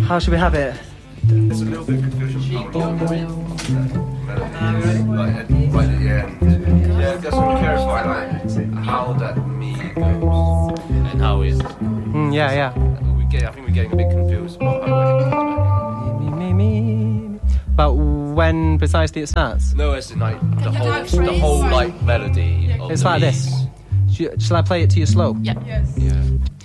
How should we have it? It's a little bit confusion. Right at the end. Yeah, just to clarify, like, how that me goes and how it is. Yeah. I think we're getting a bit confused about how it comes back. Me. But when precisely it starts? No, it's like the whole like melody. Of It's the like piece. this. Shall I play it to you slow? Yeah. Yes. Yeah.